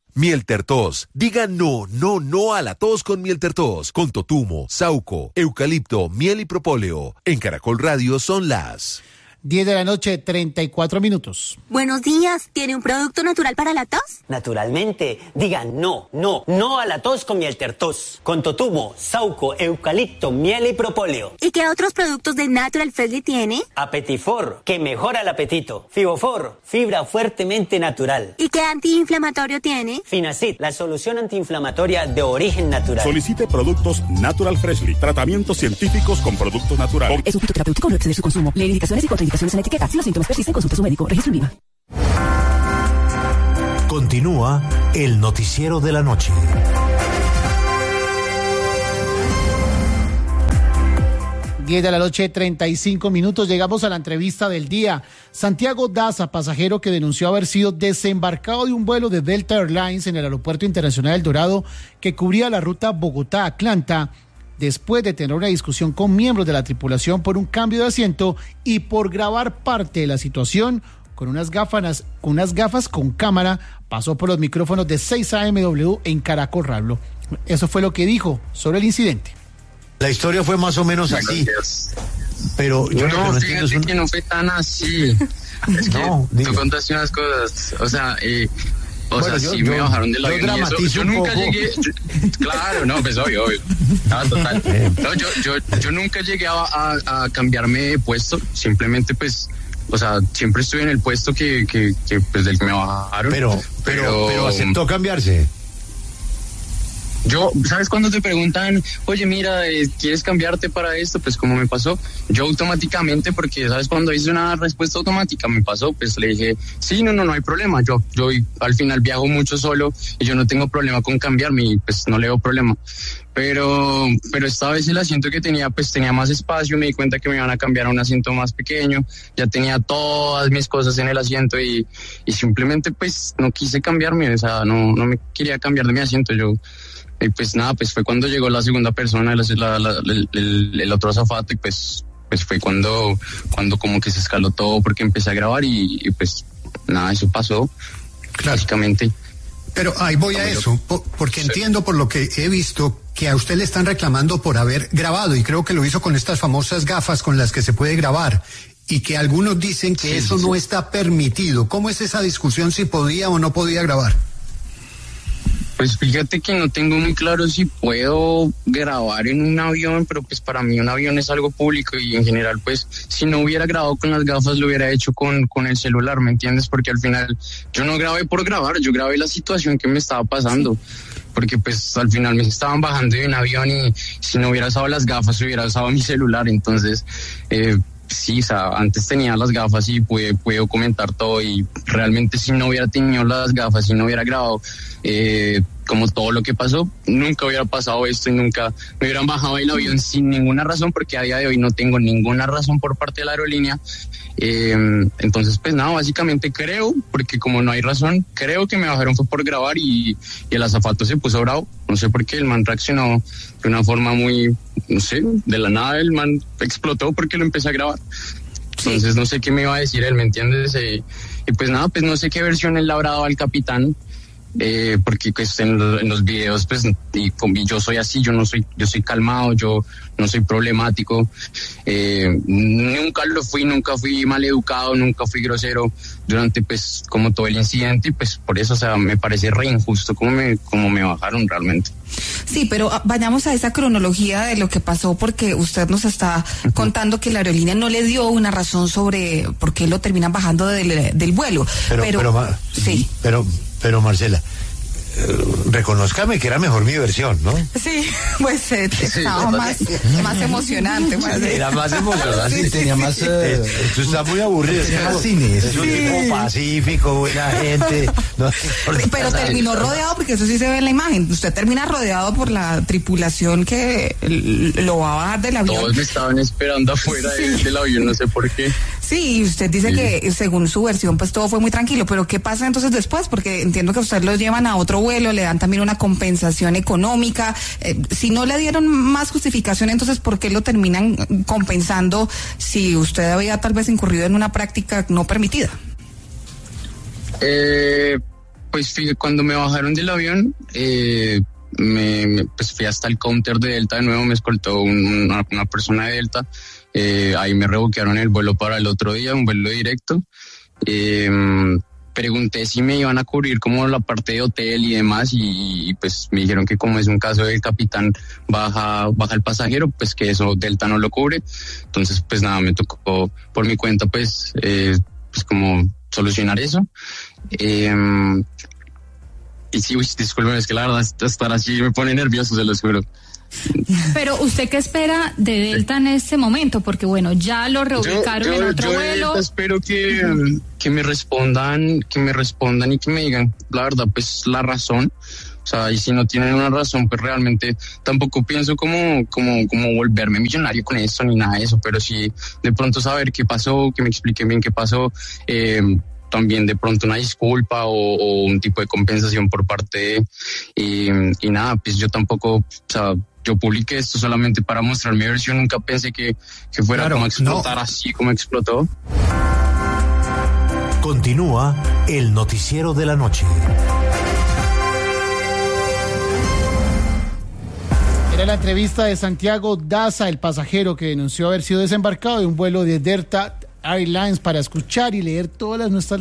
Miel Tertos. Diga no, no, no a la tos con Miel Tertos. Con totumo, sauco, eucalipto, miel y propóleo. En Caracol Radio son las 10 de la noche, 34 minutos. Buenos días, ¿tiene un producto natural para la tos? Naturalmente, digan no, no, no a la tos con Miel Tertos. Con totumo, sauco, eucalipto, miel y propóleo. ¿Y qué otros productos de Natural Freshly tiene? Apetifor, que mejora el apetito. Fibofor, fibra fuertemente natural. ¿Y qué antiinflamatorio tiene? Finacid, la solución antiinflamatoria de origen natural. Solicite productos Natural Freshly. Tratamientos científicos con productos naturales. Es un fitoterapéutico, no exceder su consumo. Lee indicaciones y contraindicaciones en etiqueta. Si los síntomas persisten, consulte a su médico. Registro en VIVA. Continúa el noticiero de la noche. 10 de la noche, 35 minutos. Llegamos a la entrevista del día. Santiago Daza, pasajero que denunció haber sido desembarcado de un vuelo de Delta Airlines en el Aeropuerto Internacional El Dorado que cubría la ruta Bogotá-Atlanta, después de tener una discusión con miembros de la tripulación por un cambio de asiento y por grabar parte de la situación con unas gafas con cámara, pasó por los micrófonos de 6AMW en Caracol Radio. Eso fue lo que dijo sobre el incidente. La historia fue más o menos así. Pero yo no fíjate que no fue tan así. Es que tú contaste unas cosas, o sea, sí me bajaron del avión y eso. Yo nunca llegué. Claro, no, pues obvio. No, total. No, yo nunca llegué a cambiarme de puesto. Simplemente, pues, o sea, siempre estuve en el puesto que pues del que me bajaron. Pero aceptó cambiarse. Yo, ¿sabes cuando te preguntan, oye, mira, ¿quieres cambiarte para esto? Pues como me pasó, yo automáticamente, porque, ¿sabes? Cuando hice una respuesta automática me pasó, pues le dije, sí, no hay problema. Yo al final viajo mucho solo y yo no tengo problema con cambiarme y pues no le veo problema. Pero esta vez el asiento que tenía, pues tenía más espacio, me di cuenta que me iban a cambiar a un asiento más pequeño, ya tenía todas mis cosas en el asiento y simplemente pues no quise cambiarme, o sea, no me quería cambiar de mi asiento, y pues nada, pues fue cuando llegó la segunda persona, el otro azafato, y pues fue cuando como que se escaló todo porque empecé a grabar y pues nada, eso pasó, básicamente. Pero ahí voy a eso, porque entiendo por lo que he visto que a usted le están reclamando por haber grabado, y creo que lo hizo con estas famosas gafas con las que se puede grabar, y que algunos dicen que eso no está permitido. ¿Cómo es esa discusión si podía o no podía grabar? Pues fíjate que no tengo muy claro si puedo grabar en un avión, pero pues para mí un avión es algo público y en general pues si no hubiera grabado con las gafas lo hubiera hecho con el celular, ¿me entiendes? Porque al final yo no grabé por grabar, yo grabé la situación que me estaba pasando, porque pues al final me estaban bajando de un avión y si no hubiera usado las gafas hubiera usado mi celular, entonces sí, o sea, antes tenía las gafas y puedo comentar todo y realmente si no hubiera tenido las gafas, si no hubiera grabado como todo lo que pasó, nunca hubiera pasado esto y nunca me hubieran bajado del avión sin ninguna razón, porque a día de hoy no tengo ninguna razón por parte de la aerolínea. Entonces pues nada, básicamente creo, porque como no hay razón, creo que me bajaron fue por grabar y el azafato se puso bravo, no sé por qué, el man reaccionó de una forma muy, no sé, de la nada el man explotó porque lo empecé a grabar. Entonces no sé qué me iba a decir él, ¿me entiendes? Y pues nada, pues no sé qué versión él le habrá dado al capitán, porque pues en los videos pues y yo soy así, yo soy calmado, yo no soy problemático, nunca fui mal educado, nunca fui grosero durante pues como todo el incidente y pues por eso, o sea, me parece re injusto como me bajaron realmente. Sí, pero vayamos a esa cronología de lo que pasó, porque usted nos está contando que la aerolínea no le dio una razón sobre por qué lo terminan bajando del vuelo. Pero Marcela, reconózcame que era mejor mi versión, ¿no? Sí, pues estaba más emocionante. Era más emocionante. Sí, tenía más... Esto está muy aburrido. Tenía más cine. Es un tipo pacífico, buena gente. No, pero terminó rodeado, porque eso sí se ve en la imagen. Usted termina rodeado por la tripulación que lo va a bajar del avión. Todos me estaban esperando afuera del avión, no sé por qué. Sí, y usted dice que según su versión pues todo fue muy tranquilo, pero ¿qué pasa entonces después? Porque entiendo que a usted lo llevan a otro vuelo, le dan también una compensación económica, si no le dieron más justificación, entonces ¿por qué lo terminan compensando si usted había tal vez incurrido en una práctica no permitida? Pues fíjate, cuando me bajaron del avión, pues fui hasta el counter de Delta de nuevo, me escoltó una persona de Delta, ahí me revoquearon el vuelo para el otro día, un vuelo directo. Pregunté si me iban a cubrir como la parte de hotel y demás y pues me dijeron que como es un caso del capitán baja el pasajero, pues que eso Delta no lo cubre. Entonces pues nada, me tocó por mi cuenta pues como solucionar eso. Y sí, disculpen, es que la verdad estar así me pone nervioso, se lo juro. Pero ¿usted qué espera de Delta en este momento? Porque bueno, ya lo reubicaron en otro vuelo. Yo espero que me respondan y que me digan la verdad, pues la razón. O sea, y si no tienen una razón, pues realmente tampoco pienso como volverme millonario con esto ni nada de eso, pero sí de pronto saber qué pasó, que me expliquen bien qué pasó, también de pronto una disculpa o un tipo de compensación por parte de, y nada, pues yo tampoco, o sea, yo publiqué esto solamente para mostrar mi versión, nunca pensé que fuera como a explotar así como explotó. Continúa el noticiero de la noche. Era la entrevista de Santiago Daza, el pasajero que denunció haber sido desembarcado de un vuelo de Delta Airlines, para escuchar y leer todas nuestras